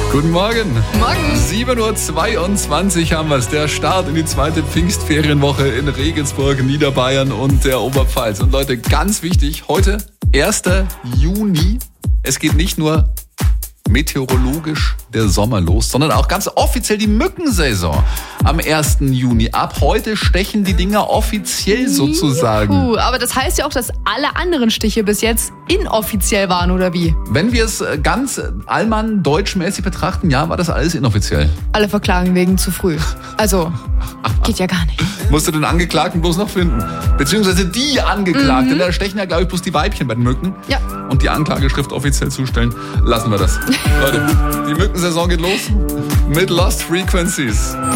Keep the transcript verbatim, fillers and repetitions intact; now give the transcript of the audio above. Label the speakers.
Speaker 1: Guten Morgen.
Speaker 2: Morgen.
Speaker 1: sieben Uhr zweiundzwanzig haben wir es. Der Start in die zweite Pfingstferienwoche in Regensburg, Niederbayern und der Oberpfalz. Und Leute, ganz wichtig, heute erster Juni. Es geht nicht nur meteorologisch der Sommer los, sondern auch ganz offiziell die Mückensaison am ersten Juni. Ab heute stechen die Dinger offiziell sozusagen.
Speaker 2: Juhu, aber das heißt ja auch, dass alle anderen Stiche bis jetzt inoffiziell waren, oder wie?
Speaker 1: Wenn wir es ganz allmann deutschmäßig betrachten, ja, war das alles inoffiziell.
Speaker 2: Alle verklagen wegen zu früh. Also, geht ja gar nicht.
Speaker 1: Musst du den Angeklagten bloß noch finden. Beziehungsweise die Angeklagte. Mhm. Da stechen ja, glaube ich, bloß die Weibchen bei den Mücken.
Speaker 2: Ja.
Speaker 1: Und die Anklageschrift offiziell zustellen. Lassen wir das. Leute, die Mückensaison geht los mit Lost Frequencies.